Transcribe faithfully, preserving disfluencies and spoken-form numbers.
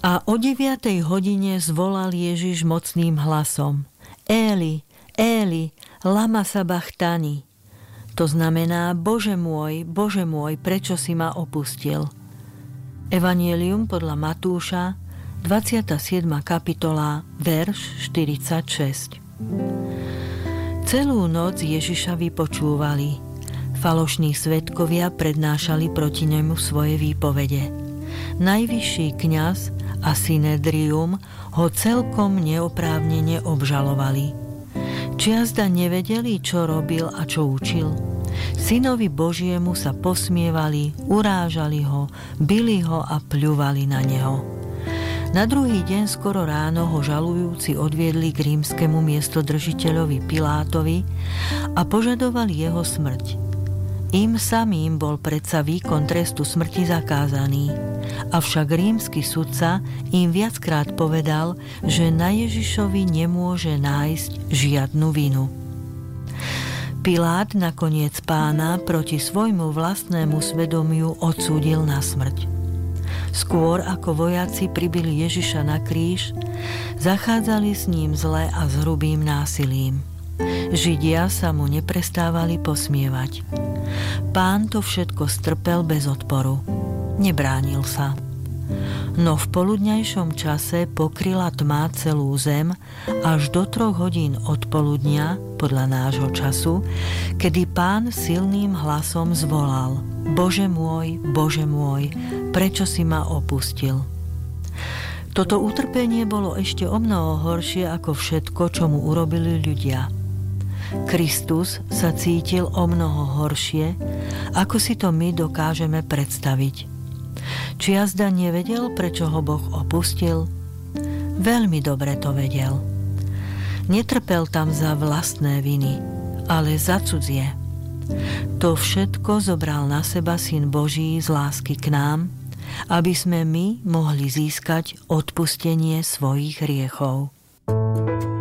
A o deviatej hodine zvolal Ježiš mocným hlasom: Éli, Éli, lama sabachthani. To znamená: Bože môj, Bože môj, prečo si ma opustil? Evanjelium podľa Matúša, dvadsiata siedma kapitola, verš štyridsaťšesť. Celú noc Ježiša vypočúvali. Falošní svedkovia prednášali proti nemu svoje výpovede. Najvyšší kňaz a synedrium ho celkom neoprávnene obžalovali. Či azda nevedeli, čo robil a čo učil? Synovi Božiemu sa posmievali, urážali ho, bili ho a pľuvali na neho. Na druhý deň skoro ráno ho žalujúci odviedli k rímskemu miestodržiteľovi Pilátovi a požadovali jeho smrť. Im samým bol predsa výkon trestu smrti zakázaný, avšak rímsky sudca im viackrát povedal, že na Ježišovi nemôže nájsť žiadnu vinu. Pilát nakoniec Pána proti svojmu vlastnému svedomiu odsúdil na smrť. Skôr ako vojaci pribili Ježiša na kríž, zachádzali s ním zle a s hrubým násilím. Židia sa mu neprestávali posmievať. Pán to všetko strpel bez odporu. Nebránil sa. No v poludňajšom čase pokryla tma celú zem až do troch hodín odpoludnia, podľa nášho času, kedy Pán silným hlasom zvolal: Bože môj, Bože môj, prečo si ma opustil? Toto utrpenie bolo ešte omnoho horšie ako všetko, čo mu urobili ľudia. Kristus sa cítil omnoho horšie, ako si to my dokážeme predstaviť. Či azda nevedel, prečo ho Boh opustil? Veľmi dobre to vedel. Netrpel tam za vlastné viny, ale za cudzie. To všetko zobral na seba Syn Boží z lásky k nám, aby sme my mohli získať odpustenie svojich hriechov.